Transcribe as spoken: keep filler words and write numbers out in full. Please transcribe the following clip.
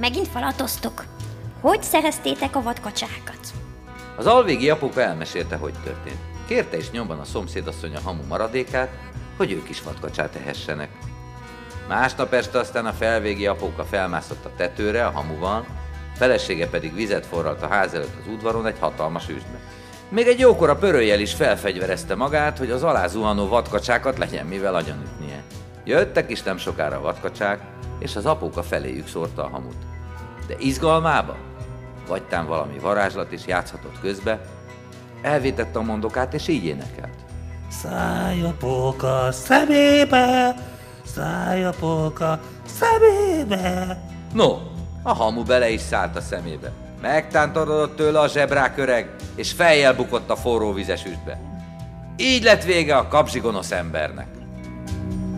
megint falatoztok. Hogy szereztétek a vadkacsákat? Az alvégi apuka elmesélte, hogy történt. Kérte is nyomban a szomszédasszony a hamu maradékát, hogy ők is vadkacsát ehessenek. Másnap este aztán a felvégi apóka felmászott a tetőre a hamuval, felesége pedig vizet forralt a ház előtt az udvaron egy hatalmas üstbe. Még egy jókora pörőjjel is felfegyverezte magát, hogy az alázuhanó vadkacsákat legyen mivel agyonütnie. Jöttek is nem sokára a vadkacsák, és az apóka feléjük szórta a hamut. De izgalmába, vagytán valami varázslat is játszhatott közbe, elvétette a mondokát, és így énekelt. Szállj a póka szemébe, szállj a póka szemébe. No, a hamu bele is szállt a szemébe. Megtántorodott tőle a zsebrák öreg, és fejjel bukott a forró vizes üstbe. Így lett vége a kapzsi gonosz embernek.